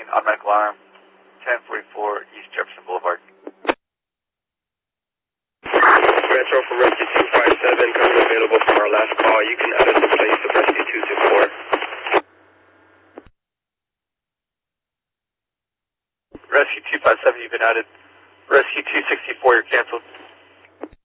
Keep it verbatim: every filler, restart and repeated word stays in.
fourteen, automatic alarm, ten forty-four East Jefferson Boulevard. Metro from Rescue two five seven, coming available from our last call. You can add us in place of Rescue two two four. Rescue two five seven, you've been added. Rescue two sixty-four, you're canceled.